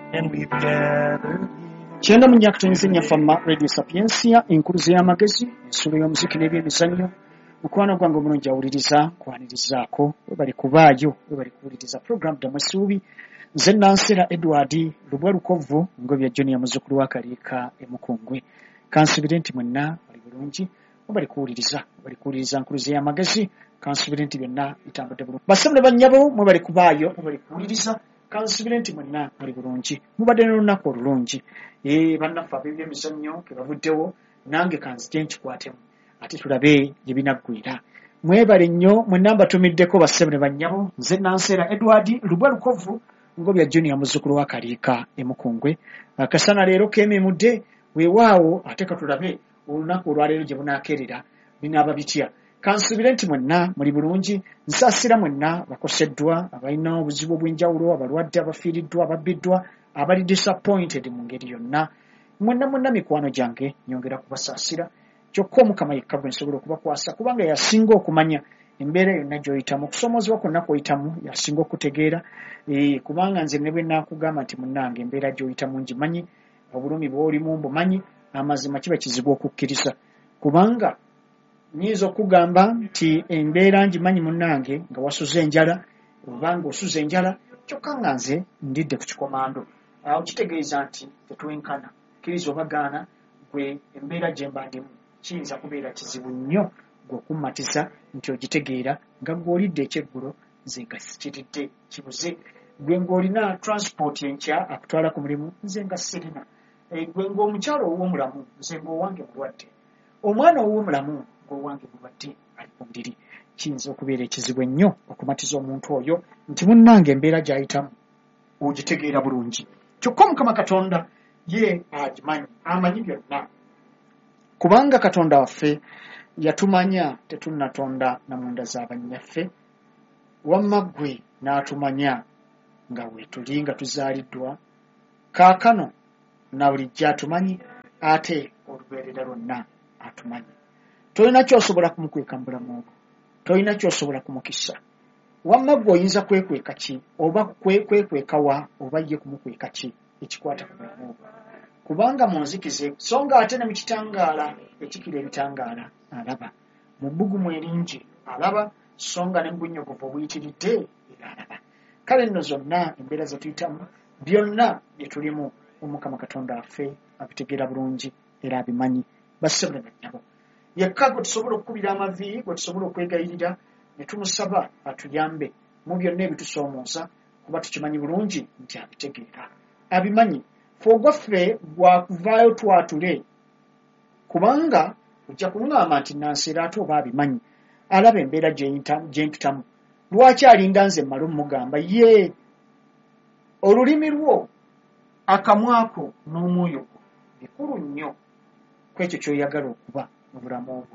and we've gathered Kyenda mu nnyaka tonyizinya fama Radio Sapiensia enkuluze y'amagezi ensulo y'omuziki n'ebyemizannyo mukwano gwange omulungi awuliriza kwanirizaako webali kubaayo webali kuwuliriza programu ddamwe essuubi nze Nansera Edward Lubwa Lukovu ngobya John ya muzzukulu wa Kaliika Emukungwe kansubire nti mwenna bali bulungi webali kuwuliriza nkuluze y'amagezi kansubire nti byonna bitambudde bulungi basabule bannyabo mwebali kubaayo webali kuwuliriza kansubire nti mwenna bali bulungi mubadde n'olunaku olulungi bannaffe ab'ebyemizannyo ke bavuddewo nange kanzije nkikwatemu ate tulabe gye binaggwera mwebale nnyo mwenna mbatumiddeko bassebule bannyabo nze Nansera Edward Lubwa Lukovu ngobya Junior muzzukulu wa Kaliika Emukungwe akasana leero keememudde weewaawo ate katulabe olunaku olwaleero gye bunaakerera binaaba bitya kansubire nti mwenna muli bulungi nsaasira mwenna bakoseddwa abalina obuzibu obw'enjawulo abalwadde abafiiriddwa ababbiddwa abali disappointed mu ngeri yonna mwenna mikwano gyange nyongera kubasaasira kyokka Omukama yekka gwe nsobola okubakwasa kubanga yasinga okumanya embeera yonna gy'oyitamu okusoomozebwa kwonna kw'oyitamu yasinga okutegeera kubanga nze ne bwe naakugamba nti munnange embeera gy'oyitamu ngimanyi obulumi bw'olimu mbumanyi amazima kiba kizibu okukkiriza kubanga nyiza okugamba nti embeera ngimanyi munnange nga wasuze enjala obanga osuze enjala kyokka nga nze ndidde ku kikomando awo kitegeeza nti tetwenkana kkiriza obagaana gwe embeera gye mba ndimu kiyinza kubeera kizibu nnyo gw'okummatiza nti ogitegeera nga gw'olidde ekyeggulo nze nga sikiridde kibuze gwe ng'olina transport enkya akutwala ku mulimu nze nga sirina gwe ng'omukyalo ow'omulamu nze ng'owange mulwadde omwana ow'omulamu ng'owange mulwadde ali ku ndiri kiyinza okubeera ekizibu ennyo okumatiza omuntu oyo nti munnange embeera gy'ayitamu ogitegeera bulungi kyokka Mukama Katonda ye agimanyi amanyi byonna kubanga Katonda waffe yatumanya tetunnatonda namunda z'abannyaffe wamma ggwe n'atumanya nga weetuli nga tuzaaliddwa kaakano na bulijjo atumanyi ate olubeerera lwonna atumanyi tolina ky'osobola kumukweka mu bulamu obwo tolina ky'osobola kumukisa wamma ggwe oyinza kwekweka ki oba kwekweka wa oba ye kumukweka ki ekikwata ku bulamu obwo kubanga mu nzikize so nga ate ne mu kitangaala ekikira ebitangaala alaba mu bbugumu eringi alaba so nga ne mu bunnyogovu obuyitiridde era alaba kale nno zonna embeera ze tuyitamu byonna bye tulimu Omukama Katonda waffe abitegeera bulungi era abimanyi bassebule bannyabo yekka gwe tusobola okukubira amaviiri gwe tusobola okwegayirira ne tumusaba atuyambe mu byonna ebitusoomooza kuba tukimanyi bulungi nti abitegeera abimanyi fe ogwaffe gwakuvaayo twatule kubanga ojja kuŋŋamba nti Nansera ate oba abimanyi alaba embeera gye mpitamu lwaki alinda nze mmale omugamba ye olulimi lwo akamwako n'omwoyo gwo bikulu nnyo ku ekyo ky'oyagala okuba mu bulamu obwo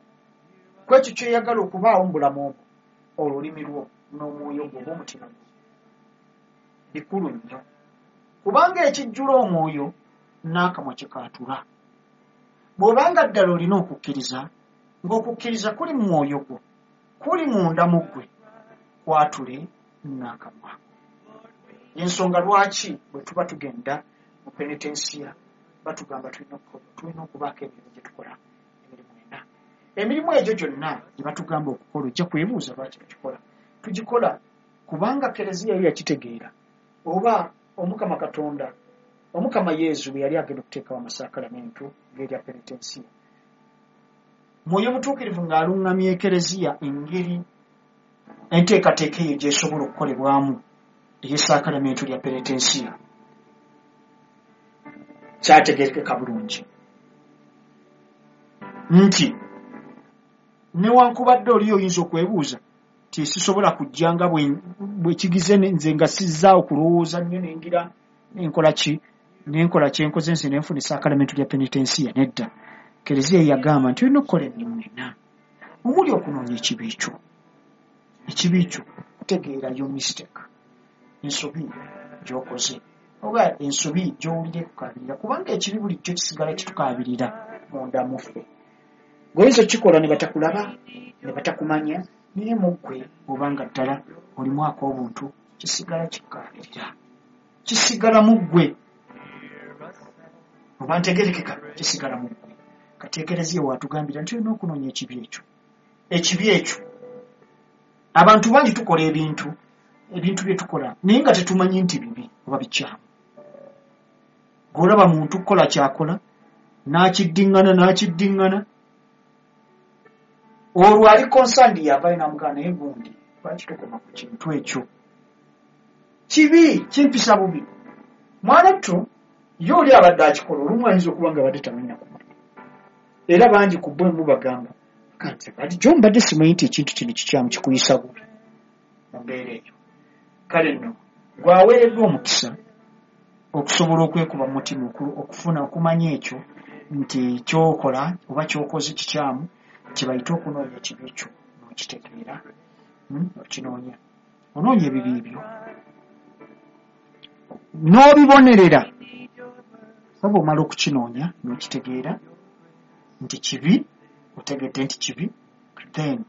ku ekyo ky'oyagala okubaawo mu bulamu obwo olulimi lwo n'omwoyo gwo oba omutima gwo bikulu nnyo kubanga ekijjula omwoyo n'akamwa kikaatula bw'obanga ddala olina okukkiriza ng'okukkiriza kuli mu mwoyo gwo kuli munda mu ggwe kwatule n'akamwa ensonga lwaki bwe tuba tugenda mu penitensiya batugamba tulina okubaako emirimu gye tukola emirimu ena emirimu egyo gyonna gye batugamba okukola ojja kwebuuza lwaki tukikola tugikola kubanga Kereziya yali yakitegeera oba Omukama Katonda Omukama Yesu bwe yali agenda okuteekawo amasakalamentu ng'erya penitensiya mwoyo mutuukirivu ng'aluŋŋamya Kereziya engeri enteekateeka eyo gy'esobola okukolebwamu ey'essakalamentu lya penitensiya kyategeerekeka bulungi nti newankubadde oli oyinza okwebuuza ti sisobola kujja nga bwe kigize nze nga sizzaawo kulowooza nnyo nenkola kyenkoze nze nenfuna essakalamentu lya penitensiya nedda Kereziya yagamba nti olina okukola emirimu ena omuli okunoonya ekibi kyo kutegeerayo mistake ensobi gy'okoze oba ensobi gy'owulire kukaabirira kubanga ekibi bulijjo kisigala kitukaabirira munda muffe goyinza okikola ne batakulaba ne batakumanya naye mu ggwe obanga ddala olimu ak'obuntu kisigala kikukaabirira kisigala mu ggwe. Oba ntegerekeka kisigala mu ggwe. Kati Ekereziya watugambira nti olina okunoonya ekibi ekyo. Abantu bangi tukola ebintu bye tukola naye nga tetumanyi nti bibi oba bikyamu. G'olaba muntu kukola kyakola n'akiddiŋŋana olwo ali konsandi yavayo n'amugana naye gundi lwaki tukoma ku kintu ekyo kibi kimpisa bubi. Mwanattu ye oli abadde akikola olumu ayinza okuba nga abadde tamanya kumala era bangi ku bwe mubagamba kanti kati gyo mbadde simanyi nti ekintu kino kikyamu kikuyisa bubi mu mbeera eyo. Kale nno gwaweereddwa omukisa okusobola okwekuba mu mutima okufuna okumanya ekyo nti kyokola oba kyokoze kikyamu kibayita okunoonya ekibi ekyo n'okitegeera okinoonya onoonya ebibi ebyo n'obibonerera saba omala okukinoonya n'okitegeera nti kibi otegedde nti kibi then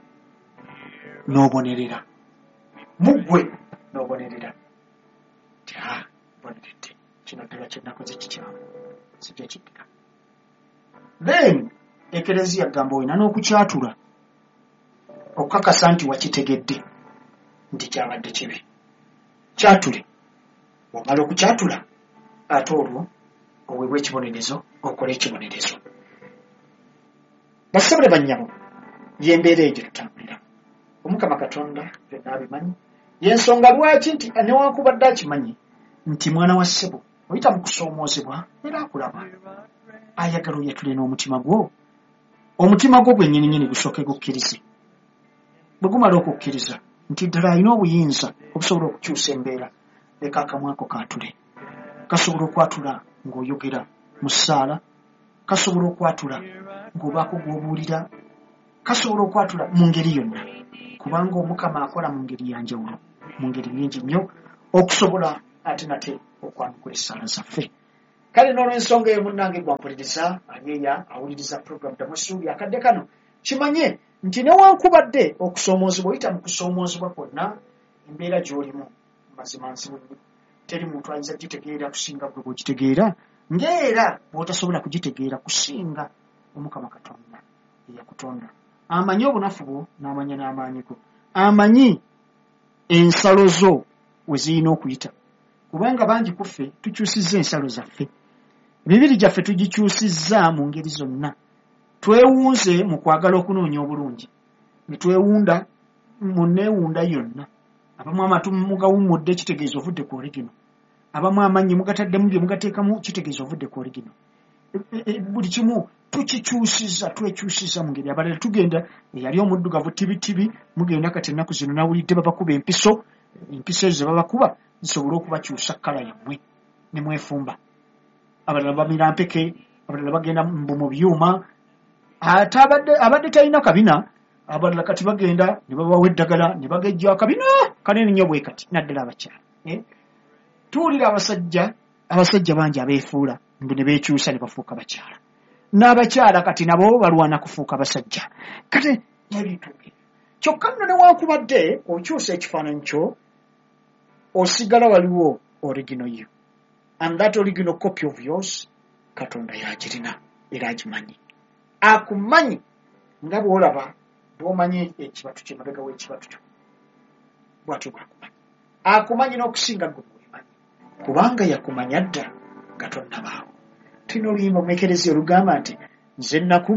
n'obonerera muggwe n'obonerera nti boneredde kino ddala kyenakoze kikyamu sijja kiddira. Then Ekereziya gamba olina n'okukyatula okukakasa nti wakitegedde nti kyabadde kibi. Kyatule wamala okukyatula ate olwo oweebwa ekibonerezo okole ekibonerezo. Basabule bannyabo y'embeera egyo tutambulira. Omukama Katonda byonna abimanyi y'ensonga lwaki nti newankubadde akimanyi nti mwana wa ssebo oyita mu kusoomoozebwa era akulaba ayagala oyatule n'omutima gwo. Omutima gwo gwennyininyini gusooke gukkirize. Bwe gumala okukkiriza nti ddala alina obuyinza obusobola okukyusa embeera leka akamwa ako kaatule. Kasobola okwatula ng'oyogera mu ssaala, kasobola okwatula ng'obaako gw'obuulira, kasobola okwatula mu ngeri yonna kubanga Omukama akola mu ngeri ya njawulo mu ngeri nnyingi nnyo okusobola ate nate okwanukula essaala zaffe. Kale n'olw'ensonga eyo munnange gwampuliriza anyeeya awuliriza puroguramu Damusuuli akadde kano kimanye nti newankubadde okusoomoozebwa oyita mu kusoomoozebwa kwonna embeera gy'olimu mazima nzibu nnyo. Teri muntu ayinza gitegeera kusinga gwe bw'ogitegeera ng'era bw'otasobola kugitegeera kusinga Omukama Katonda eyakutonda. Amanyi obunafu bwo n'amanya n'amaanyi go, amanyi ensalo zo we zirina okuyita kubanga bangi ku ffe tukyusizza ensalo zaffe. Emibiri gyaffe tugikyusizza mu ngeri zonna. Twewunze mu kwagala okunoonya obulungi ne twewunda mu neewunda yonna. Abamu amatu mugawummudde kitegeeza ovudde ku oligino, abamu amannyi mugataddemu bye mugateekamu kitegeeza ovudde ku oligino. Buli kimu tukikyusizza, twekyusizza mu ngeri. Abalala tugenda eyali omuddugavu tibitibi mugenda kati ennaku zino nawulidde babakuba empiso ezo ze babakuba zisobola okubakyusa kkala yammwe ne mwefumba. Abalala bamira mpeke, abalala bagenda mu byuma, ate abadde talina kabina abalala kati bagenda ne babawa eddagala ne bagejja akabina kanene nnyo bwe kati naddala abakyala. Tuwulira abasajja bangi abeefuula mbu ne beekyusa ne bafuuka bakyala, n'abakyala kati nabo balwana kufuuka basajja. Kati ebintu kyokka nno newankubadde okyusa ekifaananyi kyo osigala waliwo original yo, and that original copy of yours Katonda yagirina era agimanyi, akumanyi nga bw'olaba bw'omanyi ekibatu kye mabega w'ekibatu kyo bw'atyo bw'akumanyi. Akumanyi n'okusinga gwe bwemanyi kubanga yakumanya dda nga tonnabaawo. Tulina oluyimba mu Ekereziya olugamba nti nze